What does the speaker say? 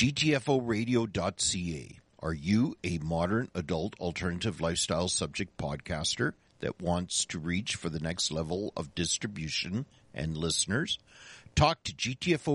GTFOradio.ca. Are you a modern adult alternative lifestyle subject podcaster that wants to reach for the next level of distribution and listeners? Talk to GTFO